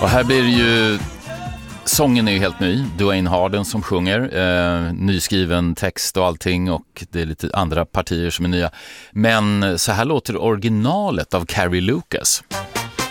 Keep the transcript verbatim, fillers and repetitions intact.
Och här blir det ju... Sången är ju helt ny. Duane Harden som sjunger. Eh, nyskriven text och allting. Och det är lite andra partier som är nya. Men så här låter originalet av Carrie Lucas.